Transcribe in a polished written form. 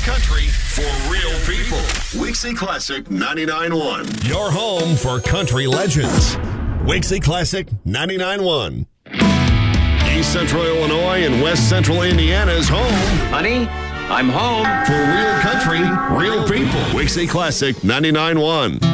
country for real people. Wixie Classic 99.1. Your home for country legends. Wixie Classic 99.1. East Central Illinois and West Central Indiana's home. Honey, I'm home. For real country, real people. Wixie Classic 99.1.